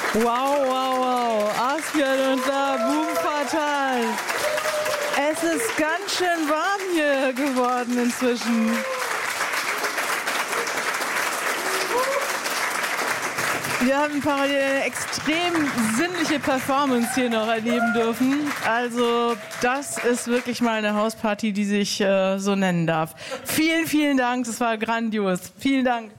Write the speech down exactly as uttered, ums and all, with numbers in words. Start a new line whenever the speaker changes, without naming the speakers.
Wow, wow, wow. Askian und da, Boom Fatal. Es ist ganz schön warm hier geworden inzwischen. Wir haben parallel eine extrem sinnliche Performance hier noch erleben dürfen. Also das ist wirklich mal eine Hausparty, die sich äh, so nennen darf. Vielen, vielen Dank, das war grandios. Vielen Dank.